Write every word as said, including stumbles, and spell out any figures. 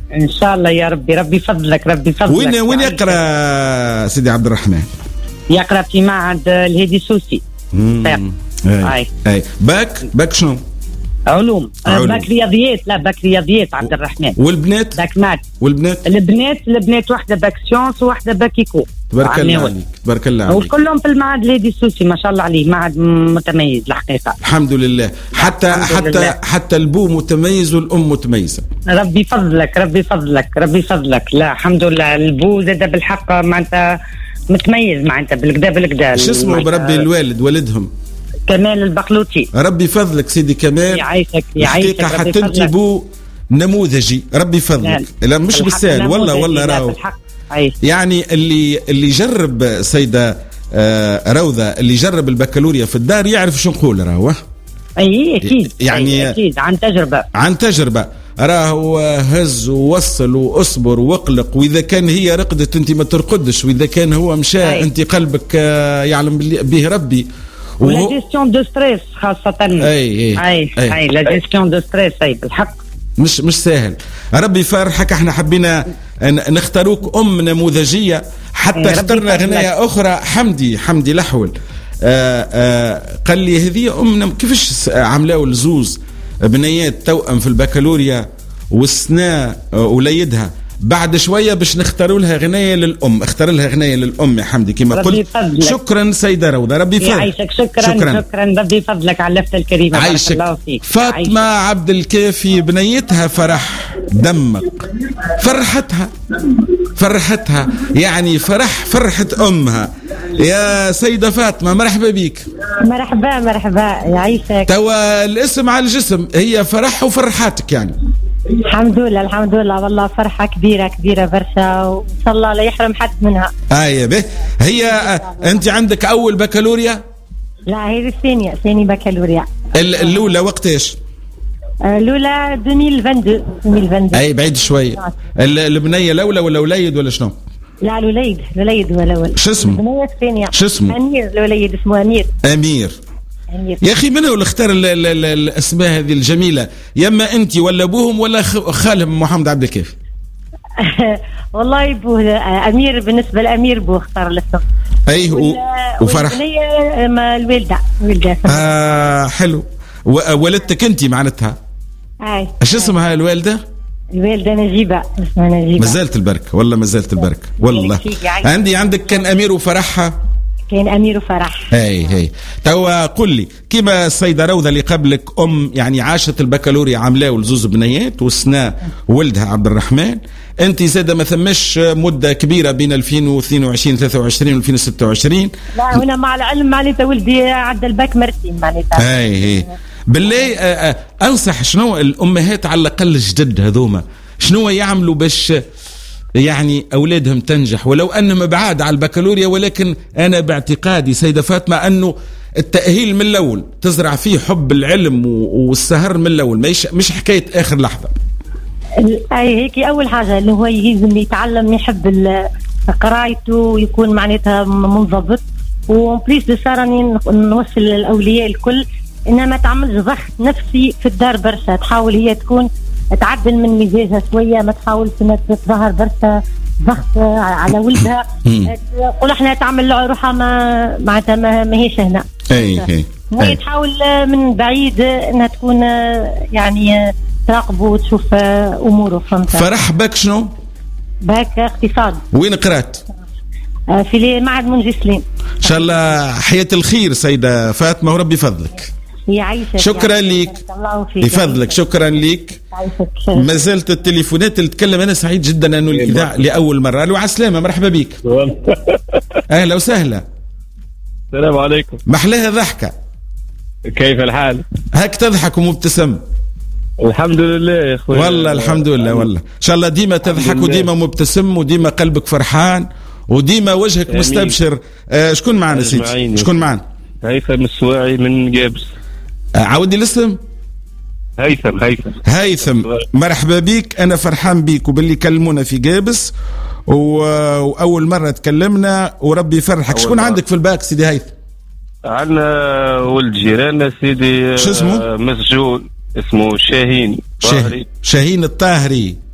ان شاء الله يا ربي. ربي فضلك ربي فضلك. وين وين يقرا سيدي عبد الرحمن؟ يقرا في معهد الهادي السوسي. اي اي باك باك شنو؟ علوم, علوم. باك رياضيات. لا باك رياضيات عبد الرحمن. والبنات؟ باك مات. والبنات؟ البنات البنات واحده باك سيونس وواحده باك ايكو. تبارك الله عليك تبارك الله عليك. وكلهم في المعهد الهادي السوسي ما شاء الله عليه. معهد متميز الحقيقه. الحمد لله. حتى الحمد حتى لله. حتى البو متميز والام متميزه. ربي فضلك ربي فضلك ربي فضلك. لا الحمد لله. البو زاد بالحق معناتها متميز معناتها بالكدا بالكدا. شو اسمه بربي الوالد والدهم؟ كمال البقلوطي. ربي فضلك سيدي كمال. يعيشك يعيشك. حتى انت بو نموذجي. ربي فضلك. لا مش بالسهل والله والله راهو. يعني اللي اللي جرب سيدة آه روضة اللي جرب البكالوريا في الدار يعرف شو نقول راهو. اي اكيد يعني أي اكيد عن تجربة عن تجربة راهو. هز ووصل واصبر واقلق. واذا كان هي رقدت انت ما ترقدش. واذا كان هو مشى انت قلبك آه يعلم به ربي. ولا جيستيون دو ستريس خاصة. اي اي اي, أي. أي. لا جيستيون دو ستريس اي بالحق مش مش سهل. ربي يفرحك. احنا حبينا نختاروك ام نموذجيه. حتى اخترنا غنايه اخرى حمدي حمدي لحول. آآ آآ قال لي هذه ام كيفاش عملاو الزوز بنيات توأم في البكالوريا والسنة وليدها. بعد شويه باش نختاروا لها غنايه للام. اختار لها غنايه للام يا حمدي كما قلت. شكرا سيده روضه. ربي يفضلك. يعيشك. شكرا شكرا, شكرا. ربي يفضلك على اللفته الكريمه. عايشك. الله فيك. فاطمه عبد الكافي بنيتها فرح دمق. فرحتها فرحتها يعني فرح فرحه امها. يا سيده فاطمه مرحبا بيك. مرحبا مرحبا يعيشك. توا الاسم على الجسم. هي فرح وفرحاتك يعني. الحمد لله الحمد لله والله فرحة كبيرة كبيرة برشا. وإن شاء الله لا يحرم حد منها. آية به. هي أنت عندك أول بكالوريا؟ لا هذه الثانية ثاني بكالوريا. الأولى وقتاش؟ الأولى ألفين واثنين وعشرين. أي بعيد شوي. البنية الأولى ولا وليد ولا شنو؟ لا الوليد الوليد هو الأول. شو اسمه؟ البنية الثانية. شو اسمه؟ أمير. الوليد اسمه أمير. أمير. يا أخي من هو اللي اختار الأسماء هذه الجميلة؟ يما أنت ولا أبوهم ولا خالهم محمد عبد الكافي؟ والله بوه أمير. بالنسبة لأمير بوه اختار الاسم. أيه و... وفرح. الوالدة الوالدة. آه حلو. ولدتك أنت معناتها؟ أي. إيش اسمها الوالدة؟ الوالدة نجيبة. اسمها نجيبة. ما زالت البركة والله ما زالت البركة والله. عندي عندك كان أمير وفرحها. كان أمير وفرح. هاي هاي. توا قل لي كيما السيدة روضة اللي قبلك أم يعني عاشت البكالوريا عاملاه ولزوز بنيات والسنة ولدها عبد الرحمن. أنت زادة ما ثمش مدة كبيرة بين ألفين واثنين وعشرين ثلاثة وعشرين وألفين وستة وعشرين. لا هنا مع العلم معناتها ولدي عدى الباك مرتين معناتها. هاي هاي. بالله أنصح شنو الأمهات على الأقل جدد هذوما شنو يعملوا باش يعني أولادهم تنجح ولو أنهم بعاد على البكالوريا. ولكن أنا باعتقادي سيدة فاطمة أنه التأهيل من الأول تزرع فيه حب العلم والسهر من الأول مش مش حكاية آخر لحظة. أي هيك أول حاجة اللي هو يلزم يتعلم يحب قرايته ويكون معناتها منضبط. وبليس راني نوصل للأولياء الكل إنها ما تعملش ضغط نفسي في الدار برشا. تحاول هي تكون تعدل من مزاجها شويه. ما تحاولش انها تظهر برشا ضغط على ولدها. تقول احنا تعمل روحها ما معناتها ما هيش هنا. اي اي هي تحاول من بعيد انها تكون يعني تراقبه وتشوف اموره. فهمت؟ فرح باك شنو؟ باك اقتصاد. وين قرات؟ في معهد منجي سليم. ان شاء الله حياة الخير سيدة فاطمة وربي فضلك. شكرا لك يفضلك. شكرا لك. ما زالت التليفونات اللي تتكلم. انا سعيد جدا انه الاذاعه لاول مره. الو على السلامه مرحبا بك. اهلا وسهلا. السلام عليكم. محلاها ضحكه. كيف الحال؟ هاك تضحك ومبتسم. الحمد لله يا اخوي والله الحمد لله والله ان شاء الله ديما تضحك وديما مبتسم وديما قلبك فرحان وديما وجهك أمين. مستبشر. آه شكون معنا سيدي؟ شكون معنا؟ هيثم السواعي من جابس. عودي الاسم. هيثم هيثم هيثم مرحبا بيك. انا فرحان بيك وباللي كلمونا في جابس و... واول مره تكلمنا وربي يفرحك. شكون عندك في الباك سيدي هيثم؟ عندنا ولد جيراننا سيدي. شو اسمه؟ مسجون اسمه شاهين طاهري. شاهين الطاهري.